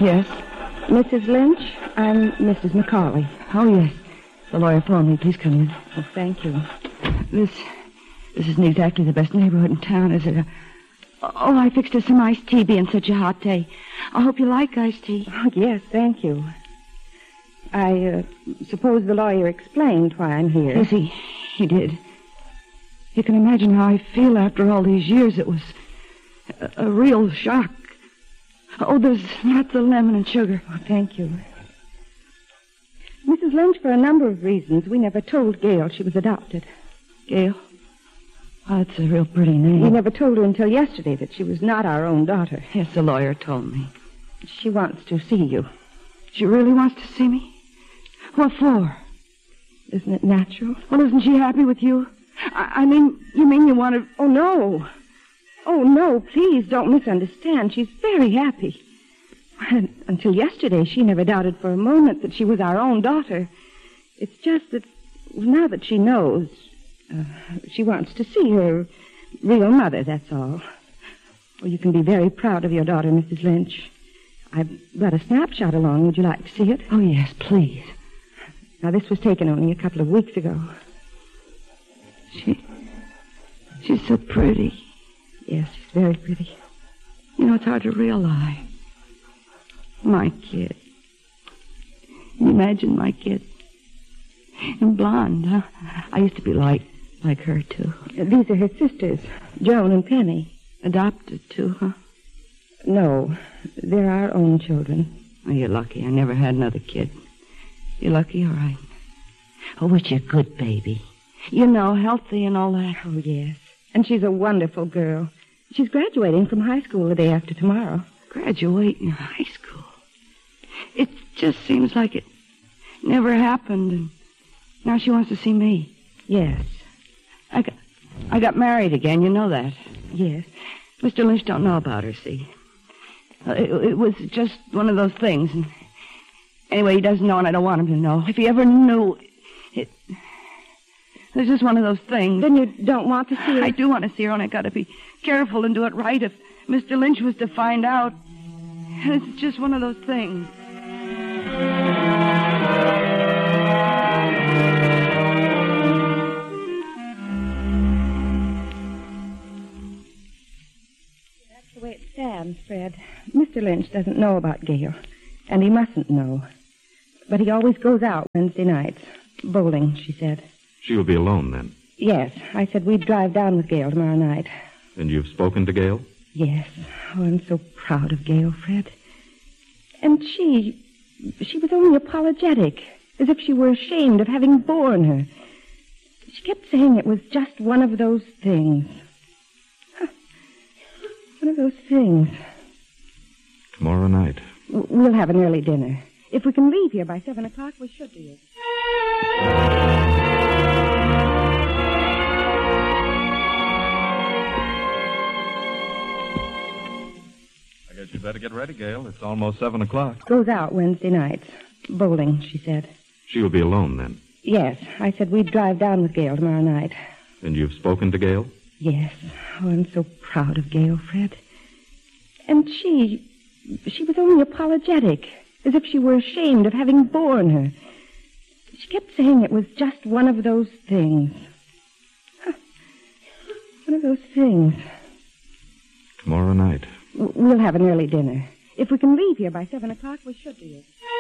Yes? Mrs. Lynch, I'm Mrs. McCauley. Oh, yes. The lawyer phoned me. Please come in. Oh, thank you. This isn't exactly the best neighborhood in town, is it? Oh, I fixed us some iced tea being such a hot day. I hope you like iced tea. Oh, yes, thank you. I suppose the lawyer explained why I'm here. Yes, he did. You can imagine how I feel after all these years. It was a real shock. Oh, there's lots of lemon and sugar. Oh, thank you. Mrs. Lynch, for a number of reasons, we never told Gail she was adopted. Gail? Oh, that's a real pretty name. We never told her until yesterday that she was not our own daughter. Yes, the lawyer told me. She wants to see you. She really wants to see me? What for? Isn't it natural? Well, isn't she happy with you? I mean, you mean you want to... Oh, no. Oh, no, please don't misunderstand. She's very happy. Until yesterday, she never doubted for a moment that she was our own daughter. It's just that now that she knows, she wants to see her real mother, that's all. Well, you can be very proud of your daughter, Mrs. Lynch. I've got a snapshot along. Would you like to see it? Oh, yes, please. Now, this was taken only a couple of weeks ago. She's so pretty. Yes, she's very pretty. You know, it's hard to realize. My kid. Imagine my kid. And blonde, huh? I used to be like her, too. These are her sisters, Joan and Penny. Adopted, too, huh? No, they're our own children. Oh, you're lucky. I never had another kid. You're lucky, all right. Oh, but you're a good baby. You know, healthy and all that. Oh, yes. And she's a wonderful girl. She's graduating from high school the day after tomorrow. Graduating high school? It just seems like it never happened, and now she wants to see me. Yes. I got married again, you know that. Yes. Mr. Lynch don't know about her, see. It was just one of those things. And anyway, he doesn't know, and I don't want him to know. If he ever knew, it's just one of those things. Then you don't want to see her? I do want to see her, and I got to be careful and do it right. If Mr. Lynch was to find out, it's just one of those things. That's the way it stands, Fred. Mr. Lynch doesn't know about Gail, and he mustn't know. But he always goes out Wednesday nights. Bowling, she said. She will be alone, then? Yes. I said we'd drive down with Gail tomorrow night. And you've spoken to Gail? Yes. Oh, I'm so proud of Gail, Fred. And she was only apologetic, as if she were ashamed of having borne her. She kept saying it was just one of those things. One of those things. Tomorrow night. We'll have an early dinner. If we can leave here by 7 o'clock, we should be. I guess you'd better get ready, Gail. It's almost 7 o'clock. Goes out Wednesday nights. Bowling, she said. She will be alone, then? Yes. I said we'd drive down with Gail tomorrow night. And you've spoken to Gail? Yes. Oh, I'm so proud of Gail, Fred. And she was only apologetic, as if she were ashamed of having borne her. She kept saying it was just one of those things. One of those things. Tomorrow night. We'll have an early dinner. If we can leave here by 7 o'clock, we should be.